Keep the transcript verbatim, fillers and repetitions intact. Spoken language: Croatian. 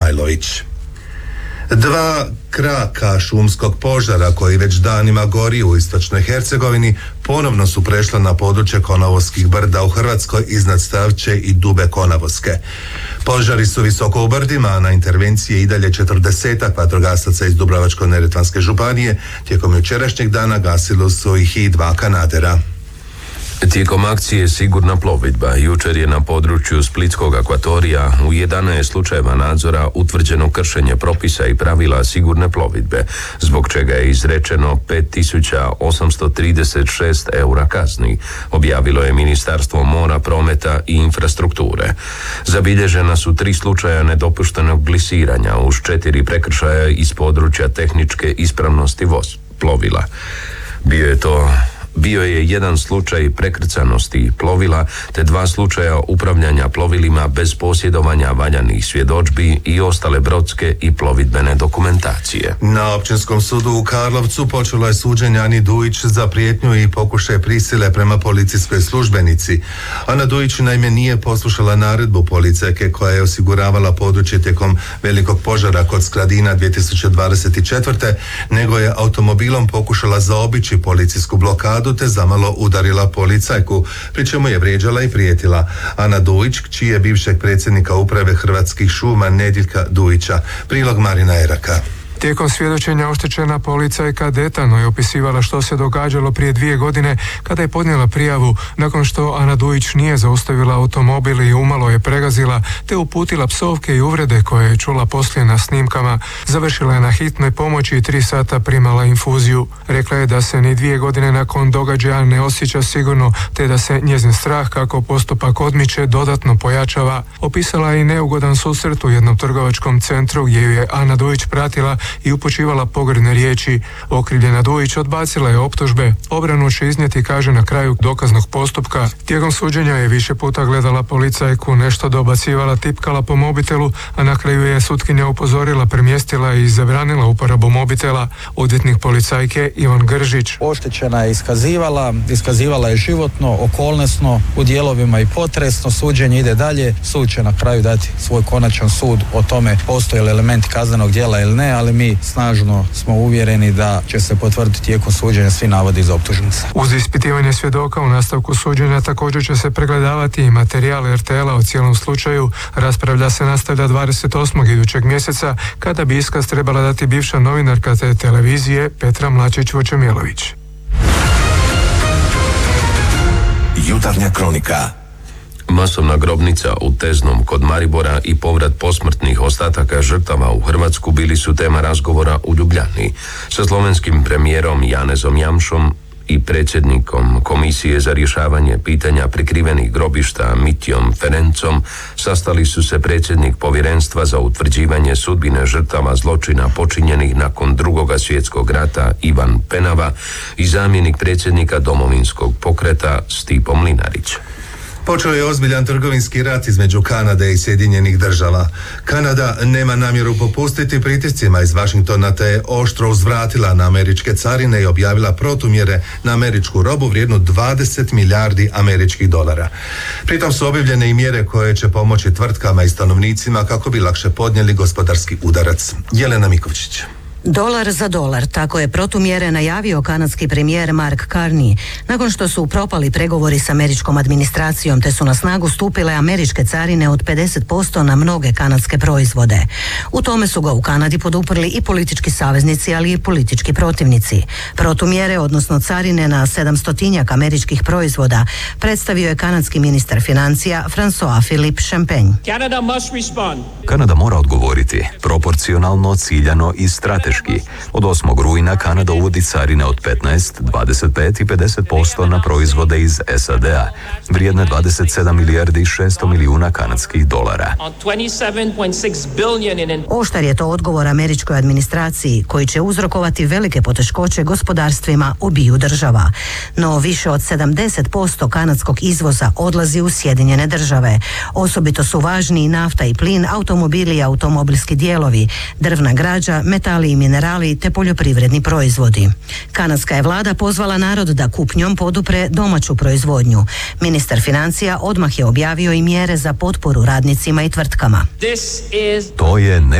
Mihajlović. Dva kraka šumskog požara koji već danima gori u istočnoj Hercegovini ponovno su prešla na područje Konavoskih brda u Hrvatskoj iznad Stavče i Dube Konavoske. Požari su visoko u brdima, a na intervencije i dalje četrdesetak vatrogasaca iz Dubrovačko-neretvanske županije. Tijekom jučerašnjeg dana gasilo su ih i dva kanadera. Tijekom akcije Sigurna plovidba jučer je na području Splitskog akvatorija u jedanaest slučajeva nadzora utvrđeno kršenje propisa i pravila sigurne plovidbe, zbog čega je izrečeno pet tisuća osamsto trideset šest eura kazni, objavilo je Ministarstvo mora, prometa i infrastrukture. Zabilježena su tri slučaja nedopuštenog glisiranja uz četiri prekršaja iz područja tehničke ispravnosti voz plovila. Bio je to Bio je jedan slučaj prekrcanosti plovila te dva slučaja upravljanja plovilima bez posjedovanja valjanih svjedodžbi i ostale brodske i plovidbene dokumentacije. Na Općinskom sudu u Karlovcu počelo je suđenje Ani Dujić za prijetnju i pokušaj prisile prema policijskoj službenici. Ana Dujić naime nije poslušala naredbu policajke koja je osiguravala područje tijekom velikog požara kod Skradina dvije tisuće dvadeset četvrte nego je automobilom pokušala zaobići policijsku blokadu te zamalo udarila policajku, pri čemu je vrijeđala i prijetila. Ana Dujić, kći je bivšeg predsjednika uprave Hrvatskih šuma Nediljka Dujića. Prilog Marina Eraka. Tijekom svjedočenja oštećena policajka detaljno je opisivala što se događalo prije dvije godine kada je podnijela prijavu nakon što Ana Dujić nije zaustavila automobil i umalo je pregazila te uputila psovke i uvrede koje je čula poslije na snimkama. Završila je na hitnoj pomoći i tri sata primala infuziju. Rekla je da se ni dvije godine nakon događaja ne osjeća sigurno te da se njezin strah kako postupak odmiče dodatno pojačava. Opisala je i neugodan susret u jednom trgovačkom centru gdje ju je Ana Dujić pratila i upućivala pogrdne riječi. Okrivljena Dujić odbacila je optužbe. Obranu će iznijeti, kaže, na kraju dokaznog postupka. Tijekom suđenja je više puta gledala policajku, nešto dobacivala, tipkala po mobitelu, a na kraju je sutkinja upozorila, premjestila i zabranila uporabu mobitela. Odvjetnik policajke Ivan Gržić. Oštećena je iskazivala, iskazivala je životno, okolnosno, u dijelovima i potresno. Suđenje ide dalje. Sud će na kraju dati svoj konačan sud o tome postoje li elementi kaznenog djela ili ne, ali mi snažno smo uvjereni da će se potvrditi tijekom suđenja svi navodi iz optužnice. Uz ispitivanje svjedoka u nastavku suđenja također će se pregledavati i materijal er te el-a o cijelom slučaju. Raspravlja se nastavlja dvadeset osmog idućeg mjeseca kada bi iskaz trebala dati bivša novinarka te televizije Petra Mlačić-Vočemilović. Jutarnja kronika. Masovna grobnica u Teznom kod Maribora i povrat posmrtnih ostataka žrtava u Hrvatsku bili su tema razgovora u Ljubljani. Sa slovenskim premijerom Janezom Jamšom i predsjednikom Komisije za rješavanje pitanja prikrivenih grobišta Mitjom Ferencom sastali su se predsjednik Povjerenstva za utvrđivanje sudbine žrtava zločina počinjenih nakon Drugoga svjetskog rata Ivan Penava i zamjenik predsjednika Domovinskog pokreta Stipo Mlinarić. Počeo je ozbiljan trgovinski rat između Kanade i Sjedinjenih država. Kanada nema namjeru popustiti pritiscima iz Washingtona te je oštro uzvratila na američke carine i objavila protumjere na američku robu vrijednu dvadeset milijardi američkih dolara. Pritom su objavljene i mjere koje će pomoći tvrtkama i stanovnicima kako bi lakše podnijeli gospodarski udarac. Jelena Mikovčić. Dolar za dolar, tako je protumjere najavio kanadski premijer Mark Carney, nakon što su propali pregovori s američkom administracijom te su na snagu stupile američke carine od pedeset posto na mnoge kanadske proizvode. U tome su ga u Kanadi poduprli i politički saveznici, ali i politički protivnici. Protumjere, odnosno carine na sedamstotinjak američkih proizvoda, predstavio je kanadski ministar financija François-Philippe Champagne. Kanada mora odgovoriti proporcionalno, ciljano i strateški. Od osmog rujna Kanada uvodi carine od petnaest, dvadeset pet i pedeset posto na proizvode iz es a de a, vrijedne dvadeset sedam milijardi i šesto milijuna kanadskih dolara. Oštar je to odgovor američkoj administraciji koji će uzrokovati velike poteškoće gospodarstvima obiju država. No više od sedamdeset posto kanadskog izvoza odlazi u Sjedinjene države. Osobito su važni i nafta i plin, automobili i automobilski dijelovi, drvna građa, metali i minerali te poljoprivredni proizvodi. Kanadska je vlada pozvala narod da kupnjom podupre domaću proizvodnju. Ministar financija odmah je objavio i mjere za potporu radnicima i tvrtkama. To je